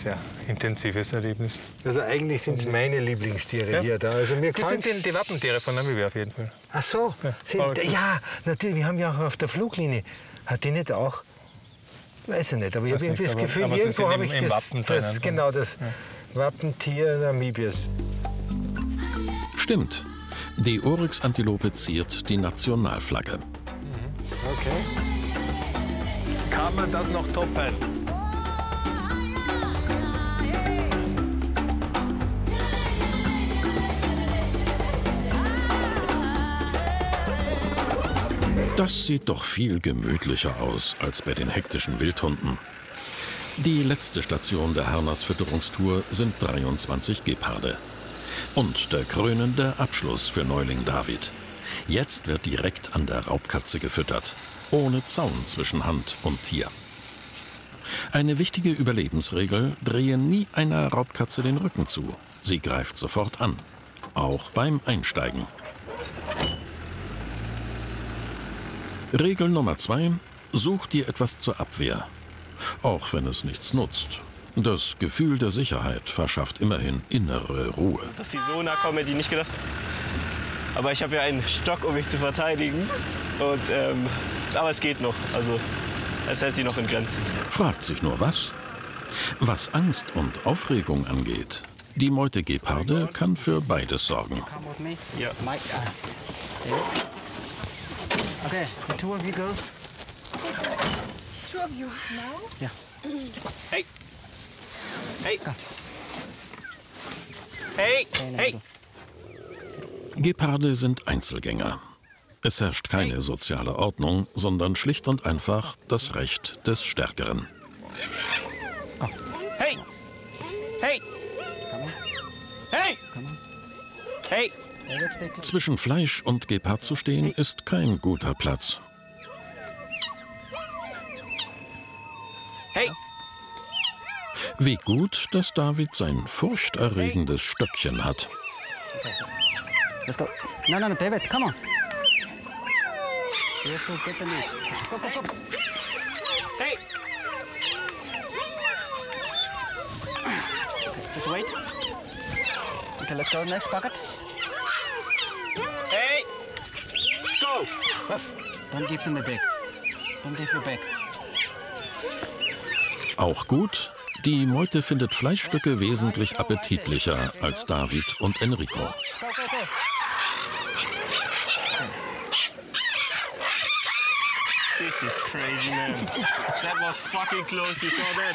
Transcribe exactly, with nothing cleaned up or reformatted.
sehr intensives Erlebnis. Also eigentlich sind es meine Lieblingstiere Ja. hier da. Also mir Das sind die, die Wappentiere von Namibia auf jeden Fall. Ach so, Ja. sind, ja, natürlich. Wir haben ja auch auf der Fluglinie, hat die nicht auch, weiß ich nicht, aber ich habe irgendwie das aber- Gefühl, aber sie irgendwo sind habe im- ich im das, Wappen drin das einfach. genau das Wappentier Namibias. Stimmt. Die Oryx-Antilope ziert die Nationalflagge. Okay. Kann man das noch toppen? Das sieht doch viel gemütlicher aus als bei den hektischen Wildhunden. Die letzte Station der Harnas-Fütterungstour sind dreiundzwanzig Geparde. Und der krönende Abschluss für Neuling David. Jetzt wird direkt an der Raubkatze gefüttert, ohne Zaun zwischen Hand und Tier. Eine wichtige Überlebensregel: drehe nie einer Raubkatze den Rücken zu. Sie greift sofort an, auch beim Einsteigen. Regel Nummer zwei: Such dir etwas zur Abwehr, auch wenn es nichts nutzt. Das Gefühl der Sicherheit verschafft immerhin innere Ruhe. Dass sie so nah kommen, hätte ich nicht gedacht. Aber ich habe ja einen Stock, um mich zu verteidigen. Und, ähm, aber es geht noch. Also es hält sie noch in Grenzen. Fragt sich nur was? Was Angst und Aufregung angeht, die Meutegeparde kann für beides sorgen. Come with me. Ja. Mike. Uh, okay, the two of you girls. Two of you now? Yeah. Hey! Hey! Hey! Hey! Geparde sind Einzelgänger. Es herrscht keine soziale Ordnung, sondern schlicht und einfach das Recht des Stärkeren. Hey! Hey! Hey! Hey! David, stay close. Zwischen Fleisch und Gepard zu stehen, ist kein guter Platz. Hey! Wie gut, dass David sein furchterregendes Stöckchen hat. Let's go. No, no, no, David, come on. You have to get the lead. Go, go, go. Hey! Just wait. Okay, let's go next bucket. Hey! Go! Well, don't give them the bag. Don't give your bag. Auch gut, die Meute findet Fleischstücke wesentlich appetitlicher als David und Enrico. Go, go, go. This is crazy, man. That was fucking close. You saw that?